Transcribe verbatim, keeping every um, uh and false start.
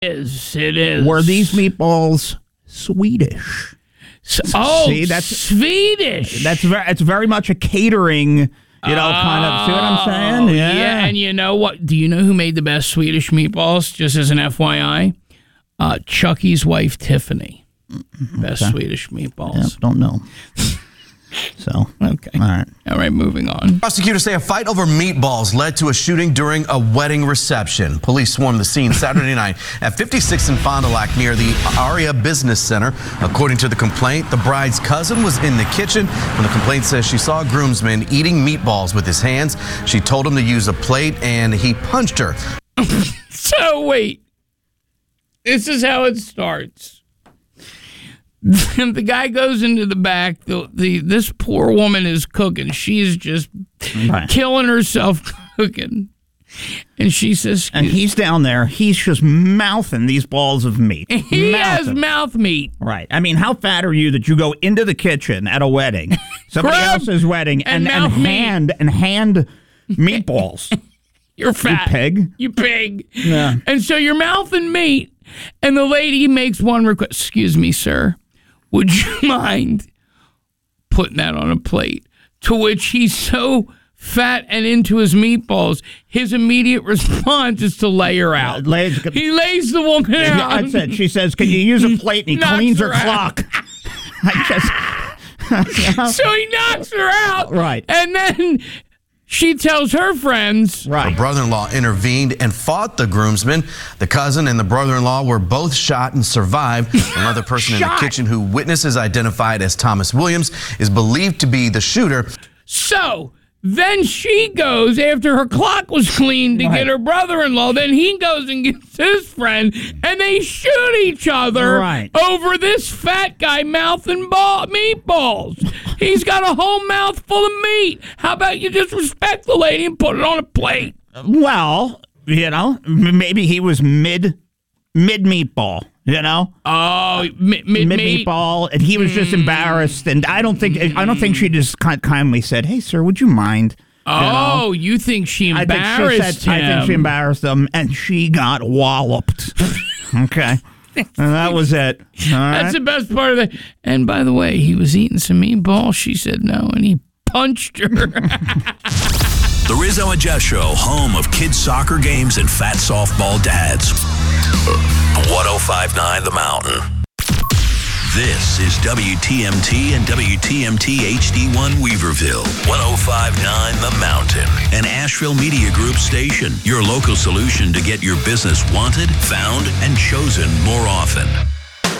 It is. It is. Were these meatballs Swedish? So, oh, see, that's Swedish. That's very. It's very much a catering, you know, oh, kind of. See what I'm saying? Yeah. yeah. And you know what? Do you know who made the best Swedish meatballs? Just as an F Y I, uh, Chucky's wife Tiffany. Best okay. Swedish meatballs. Yeah, don't know. So, okay. All right. All right, moving on. Prosecutors say a fight over meatballs led to a shooting during a wedding reception. Police swarmed the scene Saturday night at fifty-six and Fond du Lac near the Aria Business Center. According to the complaint, the bride's cousin was in the kitchen when the complaint says she saw a groomsman eating meatballs with his hands. She told him to use a plate and he punched her. So, wait. This is how it starts. The guy goes into the back. The, the this poor woman is cooking. She's just right. killing herself cooking. And she says... And he's down there. He's just mouthing these balls of meat. He mouthing. has mouth meat. Right. I mean, how fat are you that you go into the kitchen at a wedding, somebody else's wedding, and, and, and hand and hand meatballs? You're fat. You pig. You pig. Yeah. And so you're mouthing meat, and the lady makes one request. Excuse me, sir. Would you mind putting that on a plate? To which he's so fat and into his meatballs, his immediate response is to lay her out. Uh, lays, he lays the woman out. That's it. She says, can you use a plate? And he cleans her, her clock. I just, you know? So he knocks her out. Right. And then... she tells her friends. Right. Her brother-in-law intervened and fought the groomsmen. The cousin and the brother-in-law were both shot and survived. Another person in the kitchen who witnesses identified as Thomas Williams is believed to be the shooter. So then she goes after her clock was cleaned to right. get her brother-in-law. Then he goes and gets his friend, and they shoot each other right. over this fat guy mouthing ball meatballs. He's got a whole mouth full of meat. How about you just respect the lady and put it on a plate? Well, you know, maybe he was mid mid meatball. You know, oh, mid, mid, mid meatball, and he was just embarrassed. And I don't think I don't think she just kindly said, "Hey, sir, would you mind?" Oh, you, know? you think she embarrassed I think she said, him? I think she embarrassed him, and she got walloped. Okay, and that was it. All right? That's the best part of it. And by the way, he was eating some meatballs. She said no, and he punched her. The Rizzo and Jess Show, home of kids' soccer games and fat softball dads. one oh five point nine The Mountain. This is W T M T and W T M T H D one Weaverville. one oh five point nine The Mountain. An Asheville Media Group station. Your local solution to get your business wanted, found, and chosen more often.